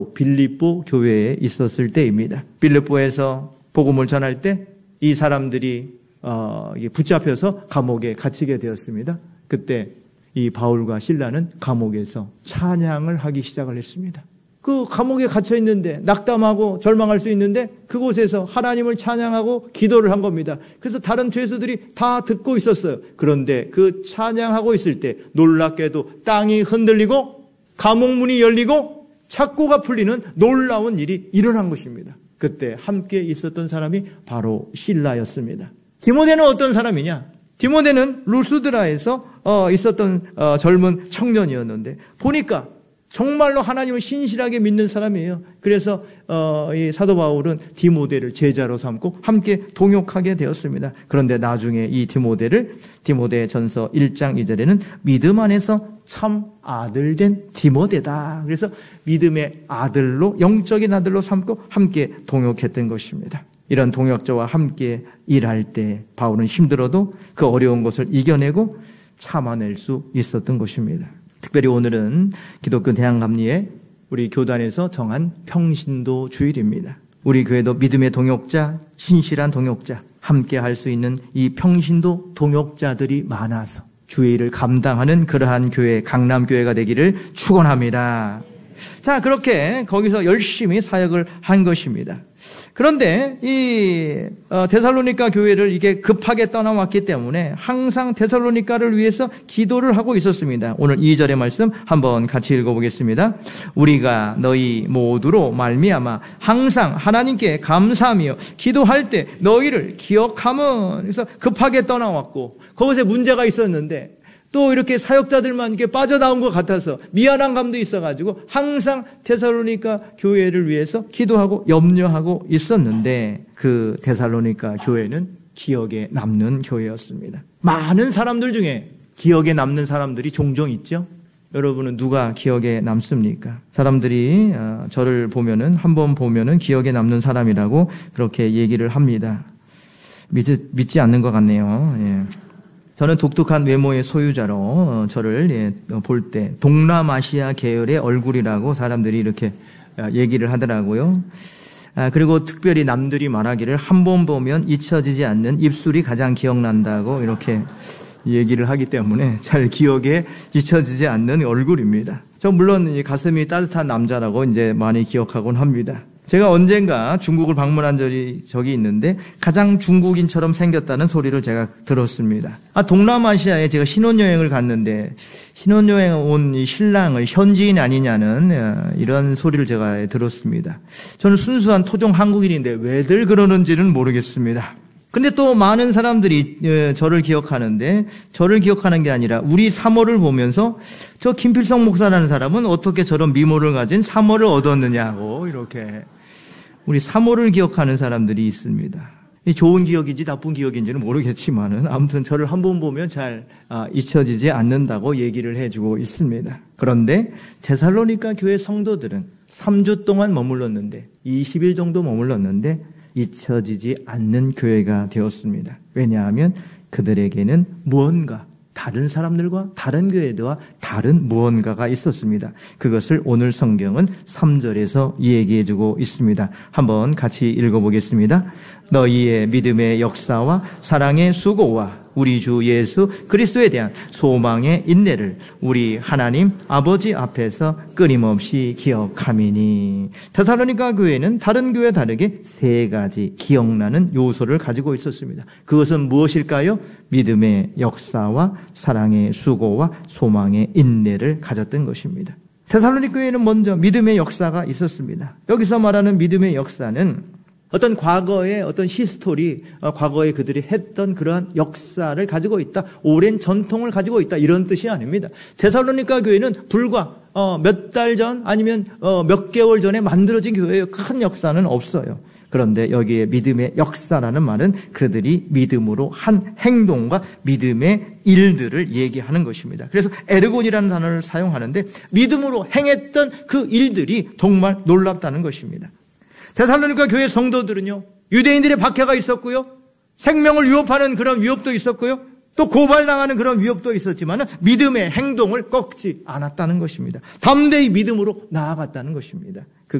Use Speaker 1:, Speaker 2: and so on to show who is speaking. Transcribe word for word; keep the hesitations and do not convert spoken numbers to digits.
Speaker 1: 빌립보 교회에 있었을 때입니다. 빌립보에서 복음을 전할 때 이 사람들이 어, 붙잡혀서 감옥에 갇히게 되었습니다. 그때 이 바울과 실라는 감옥에서 찬양을 하기 시작을 했습니다. 그 감옥에 갇혀 있는데 낙담하고 절망할 수 있는데 그곳에서 하나님을 찬양하고 기도를 한 겁니다. 그래서 다른 죄수들이 다 듣고 있었어요. 그런데 그 찬양하고 있을 때 놀랍게도 땅이 흔들리고 감옥문이 열리고 착고가 풀리는 놀라운 일이 일어난 것입니다. 그때 함께 있었던 사람이 바로 실라였습니다. 디모데는 어떤 사람이냐? 디모데는 루스드라에서 어, 있었던 어, 젊은 청년이었는데 보니까 정말로 하나님을 신실하게 믿는 사람이에요. 그래서 어, 이 사도 바울은 디모데를 제자로 삼고 함께 동역하게 되었습니다. 그런데 나중에 이 디모데를 디모데전서 일 장 이 절에는 믿음 안에서 참 아들 된 디모데다. 그래서 믿음의 아들로 영적인 아들로 삼고 함께 동역했던 것입니다. 이런 동역자와 함께 일할 때 바울은 힘들어도 그 어려운 것을 이겨내고 참아낼 수 있었던 것입니다. 특별히 오늘은 기독교 대항감리에 우리 교단에서 정한 평신도 주일입니다. 우리 교회도 믿음의 동역자, 신실한 동역자, 함께 할 수 있는 이 평신도 동역자들이 많아서 주일을 감당하는 그러한 교회, 강남교회가 되기를 축원합니다. 자, 그렇게 거기서 열심히 사역을 한 것입니다. 그런데 이 데살로니가 교회를 이게 급하게 떠나왔기 때문에 항상 데살로니가를 위해서 기도를 하고 있었습니다. 오늘 이 절의 말씀 한번 같이 읽어보겠습니다. 우리가 너희 모두로 말미암아 항상 하나님께 감사하며 기도할 때 너희를 기억함은, 그래서 급하게 떠나왔고 거기서 문제가 있었는데 또 이렇게 사역자들만 이렇게 빠져나온 것 같아서 미안한 감도 있어가지고 항상 데살로니가 교회를 위해서 기도하고 염려하고 있었는데 그 데살로니가 교회는 기억에 남는 교회였습니다. 많은 사람들 중에 기억에 남는 사람들이 종종 있죠. 여러분은 누가 기억에 남습니까? 사람들이 저를 보면은 한번 보면은 기억에 남는 사람이라고 그렇게 얘기를 합니다. 믿지, 믿지 않는 것 같네요. 예. 저는 독특한 외모의 소유자로 저를 볼 때 동남아시아 계열의 얼굴이라고 사람들이 이렇게 얘기를 하더라고요. 그리고 특별히 남들이 말하기를 한 번 보면 잊혀지지 않는 입술이 가장 기억난다고 이렇게 얘기를 하기 때문에 잘 기억에 잊혀지지 않는 얼굴입니다. 저 물론 가슴이 따뜻한 남자라고 이제 많이 기억하곤 합니다. 제가 언젠가 중국을 방문한 적이, 적이 있는데 가장 중국인처럼 생겼다는 소리를 제가 들었습니다. 아, 동남아시아에 제가 신혼여행을 갔는데 신혼여행 온 이 신랑을 현지인 아니냐는 이런 소리를 제가 들었습니다. 저는 순수한 토종 한국인인데 왜들 그러는지는 모르겠습니다. 근데 또 많은 사람들이 저를 기억하는데 저를 기억하는 게 아니라 우리 사모를 보면서 저 김필성 목사라는 사람은 어떻게 저런 미모를 가진 사모를 얻었느냐고 이렇게 우리 사모를 기억하는 사람들이 있습니다. 좋은 기억인지 나쁜 기억인지는 모르겠지만은 아무튼 저를 한번 보면 잘 잊혀지지 않는다고 얘기를 해주고 있습니다. 그런데 데살로니가 교회 성도들은 삼 주 동안 머물렀는데 이십 일 정도 머물렀는데 잊혀지지 않는 교회가 되었습니다. 왜냐하면 그들에게는 무언가 다른 사람들과 다른 교회와 다른 무언가가 있었습니다. 그것을 오늘 성경은 삼 절에서 얘기해주고 있습니다. 한번 같이 읽어보겠습니다. 너희의 믿음의 역사와 사랑의 수고와 우리 주 예수 그리스도에 대한 소망의 인내를 우리 하나님 아버지 앞에서 끊임없이 기억함이니. 데살로니가 교회는 다른 교회와 다르게 세 가지 기억나는 요소를 가지고 있었습니다. 그것은 무엇일까요? 믿음의 역사와 사랑의 수고와 소망의 인내를 가졌던 것입니다. 데살로니가 교회는 먼저 믿음의 역사가 있었습니다. 여기서 말하는 믿음의 역사는 어떤 과거의 어떤 히스토리, 과거에 그들이 했던 그러한 역사를 가지고 있다, 오랜 전통을 가지고 있다, 이런 뜻이 아닙니다. 데살로니가 교회는 불과 몇 달 전 아니면 몇 개월 전에 만들어진 교회예요. 큰 역사는 없어요. 그런데 여기에 믿음의 역사라는 말은 그들이 믿음으로 한 행동과 믿음의 일들을 얘기하는 것입니다. 그래서 에르곤이라는 단어를 사용하는데 믿음으로 행했던 그 일들이 정말 놀랍다는 것입니다. 데살로니가 교회 성도들은요, 유대인들의 박해가 있었고요, 생명을 위협하는 그런 위협도 있었고요, 또 고발당하는 그런 위협도 있었지만 믿음의 행동을 꺾지 않았다는 것입니다. 담대히 믿음으로 나아갔다는 것입니다.